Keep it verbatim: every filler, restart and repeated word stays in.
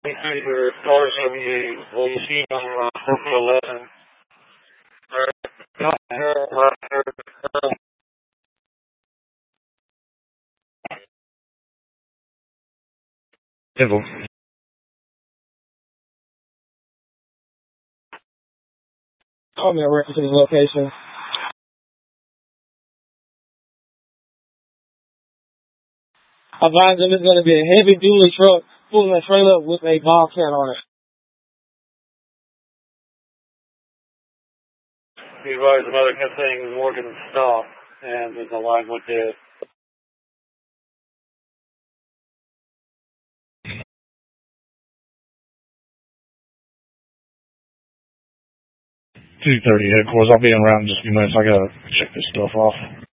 your stars have you, well, you see on uh, Circle eleven. Not here, right here. Devil. Call me a reference to the location. I advise them it's going to be a heavy duty truck pulling a trailer with a Bobcat on it. He advised the mother kept saying he was working to stop, and the line went dead. two thirty headquarters. I'll be around in just a few minutes. I got to check this stuff off.